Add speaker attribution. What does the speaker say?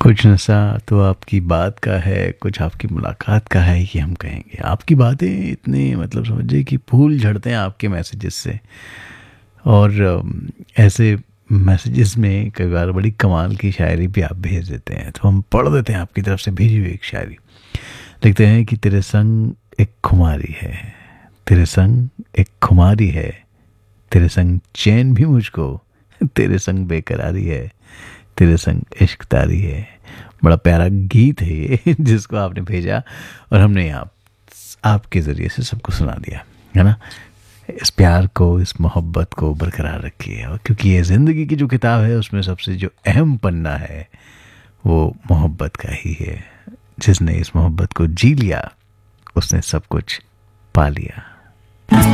Speaker 1: कुछ नशा तो आपकी बात का है, कुछ आपकी मुलाकात का है, ये हम कहेंगे। आपकी बातें इतने मतलब समझिए कि फूल झड़ते हैं आपके मैसेजेस से। और ऐसे मैसेजेस में कई बार बड़ी कमाल की शायरी भी आप भेज देते हैं, तो हम पढ़ देते हैं आपकी तरफ से भेजी हुई एक शायरी। लिखते हैं कि तेरे संग एक खुमारी है, तेरे संग एक खुमारी है, तेरे संग चैन भी मुझको, तेरे संग बेकरारी है, तेरे संग इश्क तारी है। बड़ा प्यारा गीत है ये जिसको आपने भेजा और हमने आपके ज़रिए से सबको सुना दिया, है ना। इस प्यार को, इस मोहब्बत को बरकरार रखिए, और क्योंकि ये ज़िंदगी की जो किताब है उसमें सबसे जो अहम पन्ना है वो मोहब्बत का ही है। जिसने इस मोहब्बत को जी लिया उसने सब कुछ पा लिया।